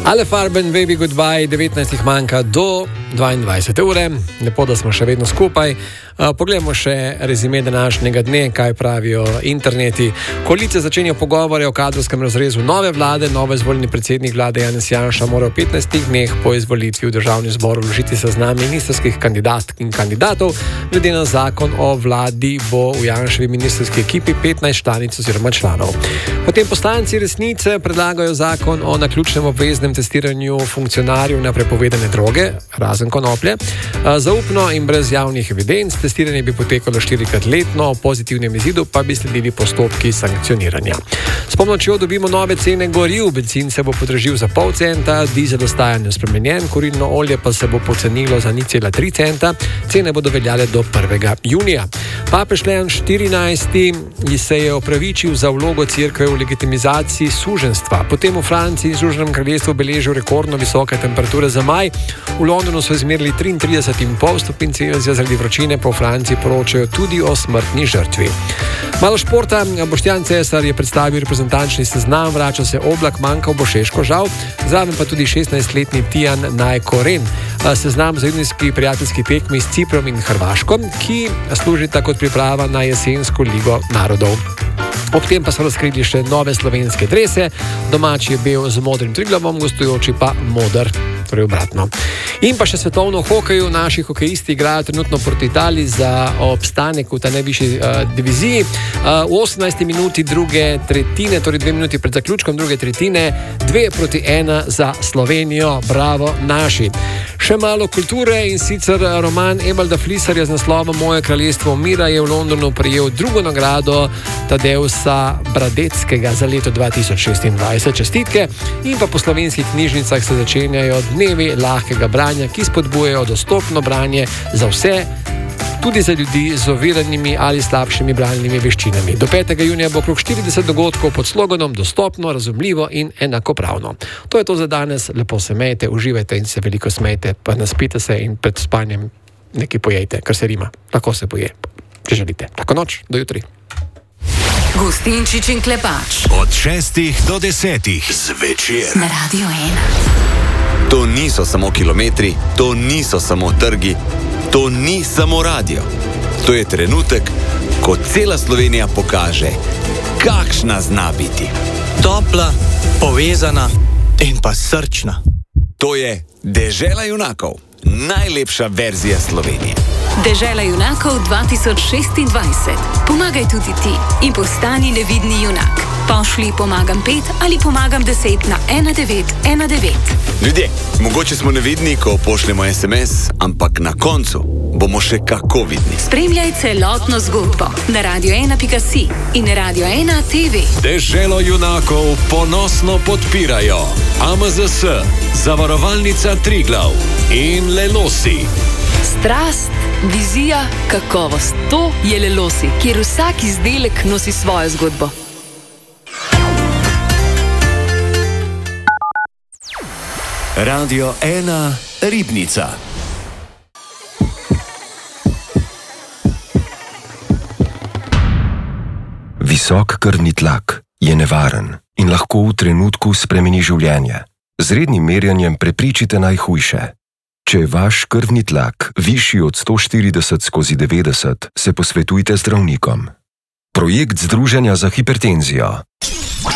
Ale Farben, Baby Goodbye, 19 manjka do 22 ure. Lepo, da smo še vedno skupaj. Poglejmo še rezime današnjega dne, kaj pravijo interneti. Koalicija začenja pogovore o kadrovskem razrezu nove vlade. Novo izvoljeni predsednik vlade Janez Janša mora v 15 dneh po izvolitvi v državni zbor vložiti seznam ministrskih kandidatk in kandidatov. Glede na zakon o vladi bo v Janševi ministrski ekipi 15 članic oziroma članov. Potem poslanci Resnice predlagajo zakon o naključnem obveznem testiranju funkcionarjev na prepovedane droge, razen konoplje, zaupno in brez javnih evidenc. Testiranje bi potekalo 4krat letno, o pozitivnem izidu pa bi sledili postopki sankcioniranja. S pomočjo dobimo nove cene goriv, bencin se bo podražil za pol centa, dizel ostaja nespremenjen, kurilno olje pa se bo pocenilo za 0,3 centa, cene bodo veljale do 1. junija. Papež Leon XIV se je opravičil za vlogo cerkve v legitimizaciji suženjstva. Potem v Franciji in Združenem kraljestvu beležijo rekordno visoke temperature za maj. V Londonu so izmerili 33,5 stopinj Celzija, zaradi vročine po Franciji poročajo tudi o smrtni žrtvi. Malo športa. Boštjan Cesar je predstavil reprezentančni seznam, vrača se Oblak, manjkal bo Šeško, žal, zraven pa tudi 16-letni Tijan Najkoren. Seznam za junijski prijateljski tekmi s Ciprom in Hrvaško, ki služita kot priprava na jesensko ligo narodov. Ob tem pa so razkrili še nove slovenske drese, domači je bel z modrim Triglavom, gostujoči pa moder, torej obratno. In pa še svetovno hokeju. Naši hokejisti igrajo trenutno proti Italiji za obstanek v ta najvišji diviziji. V 18. minuti druge tretjine, torej 2 minuti pred zaključkom druge tretjine, 2-1 za Slovenijo. Bravo naši. Še malo kulture, in sicer roman Ebalda Flisarja z naslovom Moje kraljestvo mira je v Londonu prejel drugo nagrado Tadeusa Bradeckega za leto 2026. Čestitke. In pa po slovenskih knjižnicah se začenjajo dnevi lahkega branja, ki spodbujajo dostopno branje za vse, tudi za ljudi z oviranimi ali slabšimi bralnimi veščinami. Do 5. junija bo okrog 40 dogodkov pod sloganom Dostopno, razumljivo in enakopravno. To je to za danes. Lepo se imejte, uživajte in se veliko smejte, pa naspite se in pred spanjem nekaj pojejte, kar se rima. Lahko se poje, če želite. Lahko noč, do jutri. Gustinčič in Klepač. Od 6 do 10 zvečer. Na Radio 1. To niso samo kilometri, to niso samo trgi, to ni samo radio. To je trenutek, ko cela Slovenija pokaže, kakšna zna biti. Topla, povezana in pa srčna. To je Dežela junakov, najlepša verzija Slovenije. Dežela junakov 2026. Pomagaj tudi ti in postani nevidni junak. Pošli pomagam 5 ali pomagam 10 na 1919. Ljudje, mogoče smo nevidni, ko pošljemo SMS, ampak na koncu bomo še kako vidni. Spremljaj celotno zgodbo na radio1.si in Radio 1 TV. Deželo junakov ponosno podpirajo AMZS, Zavarovalnica Triglav in Lelosi. Strast, vizija, kakovost. To je Lelosi, kjer vsak izdelek nosi svojo zgodbo. Radio 1 Ribnica. Visok krvni tlak je nevaren in lahko v trenutku spremeni življenje. Z rednim merjanjem preprečite najhujše. Če je vaš krvni tlak višji od 140/90, se posvetujte z zdravnikom. Projekt Združenja za hipertenzijo.